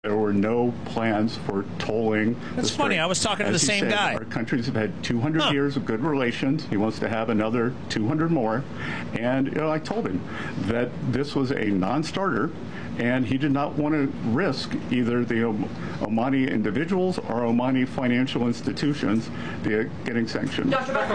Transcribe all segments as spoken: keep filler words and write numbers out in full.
There were no plans for tolling. That's funny. I was talking to the same said, guy. Our countries have had two hundred huh. years of good relations. He wants to have another two hundred more. And you know, I told him that this was a non-starter, and he did not want to risk either the Omani individuals or Omani financial institutions the, getting sanctioned. Doctor Buckley.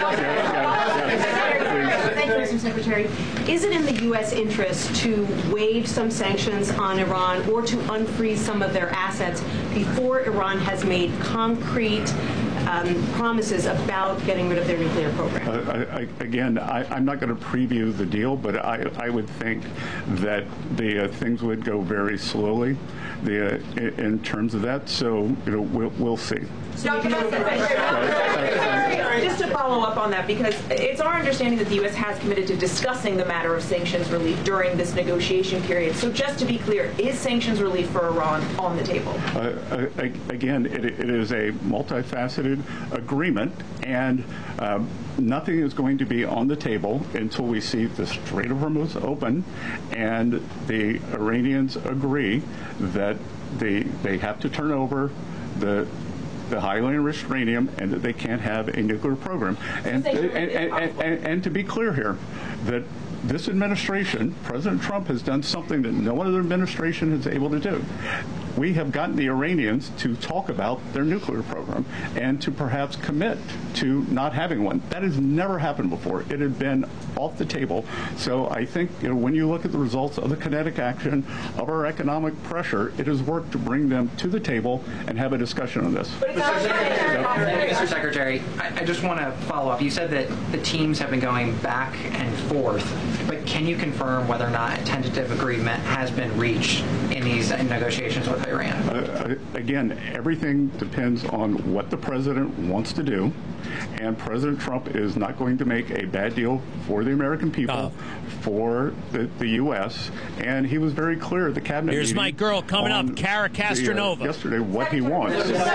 Thank you, Mister Secretary. Is it in the U S interest to waive some sanctions on Iran or to unfreeze some of their assets before Iran has made concrete um, promises about getting rid of their nuclear program? Uh, I, I, again, I, I'm not going to preview the deal, but I, I would think that the uh, things would go very slowly the, uh, in, in terms of that. So, you know, we'll, we'll see. Doctor Just to follow up on that, because it's our understanding that the U S has committed to discussing the matter of sanctions relief during this negotiation period. So just to be clear, is sanctions relief for Iran on the table? Uh, again, it, it is a multifaceted agreement, and um, nothing is going to be on the table until we see the Strait of Hormuz open and the Iranians agree that they, they have to turn over the the highly enriched uranium, and that they can't have a nuclear program. And, and, and, and, and to be clear here, that this administration, President Trump, has done something that no other administration is able to do. We have gotten the Iranians to talk about their nuclear program and to perhaps commit to not having one. That has never happened before. It had been off the table. So I think, you know, when you look at the results of the kinetic action of our economic pressure, it has worked to bring them to the table and have a discussion on this. Mister Secretary, I, I just want to follow up. You said that the teams have been going back and forth, but can you confirm whether or not a tentative agreement has been reached in these negotiations with Iran? Uh, again, everything depends on what the president wants to do, and President Trump is not going to make a bad deal for the American people, oh. for the, the U S, and he was very clear at the cabinet Here's meeting. my girl coming up, Cara Castronova. The, uh, yesterday, what he wants.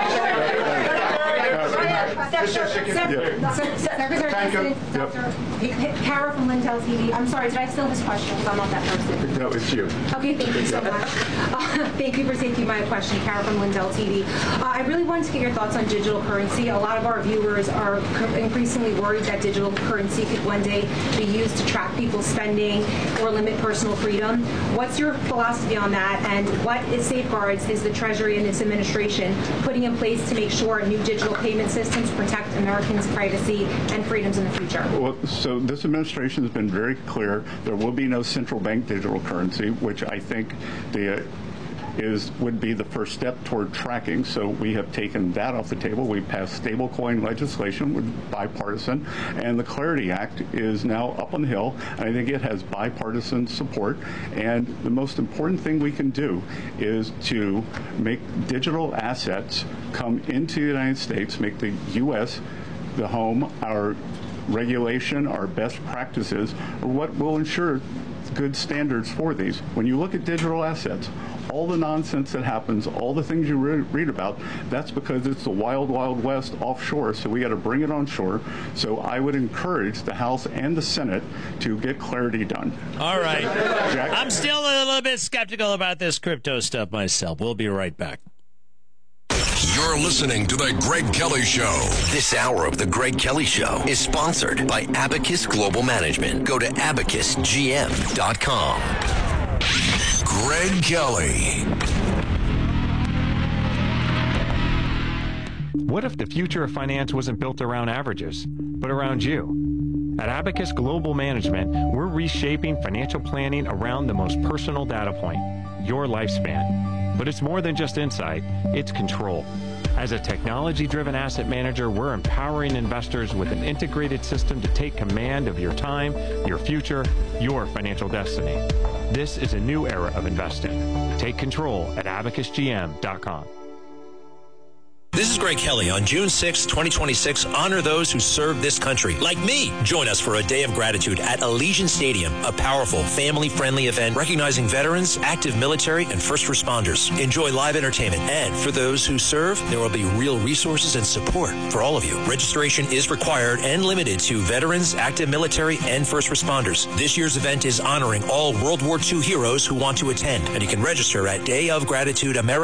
Secretary, Doctor Cara from Lintel T V. I'm sorry, did I steal this question? Because I'm not that person. No, it's you. Okay, thank you so much. Uh, thank you for taking my question, Cara from Lintel T V. Uh, I really wanted to get your thoughts on digital currency. A lot of our viewers are increasingly worried that digital currency could one day be used to track people's spending or limit personal freedom. What's your philosophy on that, and what is safeguards is the Treasury and this administration putting in place to make sure new digital payment systems protect Americans' privacy and freedoms in the future? Well, so this administration has been very clear. There will be no central bank digital currency, which I think the uh, is would be the first step toward tracking. So we have taken that off the table. We passed stablecoin legislation, with bipartisan, and the Clarity Act is now up on the hill. And I think it has bipartisan support. And the most important thing we can do is to make digital assets come into the United States, make the U S the home. Our regulation, our best practices are what will ensure good standards for these. When you look at digital assets, all the nonsense that happens, all the things you re read about, that's because it's the wild, wild west offshore, so we got to bring it on shore. So I would encourage the House and the Senate to get clarity done. All right. Jack? I'm still a little bit skeptical about this crypto stuff myself. We'll be right back. You're listening to The Greg Kelly Show. This hour of The Greg Kelly Show is sponsored by Abacus Global Management. Go to abacus g m dot com. Greg Kelly. What if the future of finance wasn't built around averages, but around you? At Abacus Global Management, we're reshaping financial planning around the most personal data point, your lifespan. But it's more than just insight, it's control. As a technology-driven asset manager, we're empowering investors with an integrated system to take command of your time, your future, your financial destiny. This is a new era of investing. Take control at abacus g m dot com. This is Greg Kelly. On June sixth, twenty twenty-six, honor those who serve this country, like me. Join us for a day of gratitude at Allegiant Stadium, a powerful, family-friendly event recognizing veterans, active military, and first responders. Enjoy live entertainment, and for those who serve, there will be real resources and support for all of you. Registration is required and limited to veterans, active military, and first responders. This year's event is honoring all World War Two heroes who want to attend, and you can register at Day of Gratitude America.